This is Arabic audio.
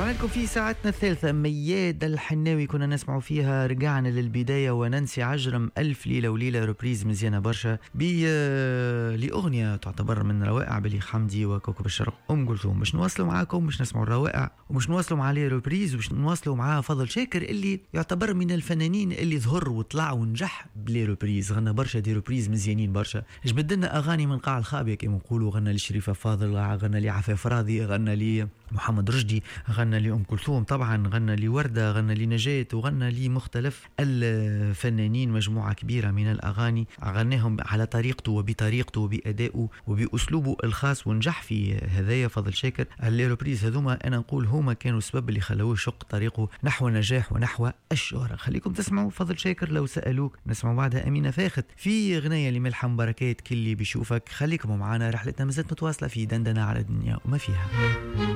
رجعنا لكم في ساعتنا الثالثة. مياد الحناوي كنا نسمع فيها رجعنا للبداية وننسي عجرم ألف ليلة وليلة، ريبريز مزيانة برشا لأغنية تعتبر من روائع بليغ حمدي وكوكب الشرق أم كلثوم. مش نواصلوا معاكم، مش نسمعوا الروائع ومش نواصلوا مع لي ريبريز، ومش نواصلوا معاه فضل شاكر اللي يعتبر من الفنانين اللي ظهر وطلع ونجح بلي ريبريز. غنى برشا دي ريبريز مزيانين برشا، جبد لنا أغاني من قاع الخابية كما نقولوا. غنى لشريفة فاضل، غنى لعفاف راضي، غنى لي محمد رشدي، غنى لأم كلثوم طبعا، غنى لوردة، غنى لنجاة، وغنى لمختلف الفنانين. مجموعة كبيرة من الأغاني غناهم على طريقته وبطريقته وبأدائه وبأسلوبه الخاص، ونجح في هذايا فضل شاكر. الليروبريز هذوما أنا نقول هما كانوا السبب اللي خلوه يشق طريقه نحو النجاح ونحو الشهرة. خليكم تسمعوا فضل شاكر لو سألوك، نسمعوا بعدها أمينة فاخت في غنية لملحم بركات كلي بيشوفك. خليكم معنا، رحلتنا مازالت متواصلة في دندنة على الدنيا وما فيها.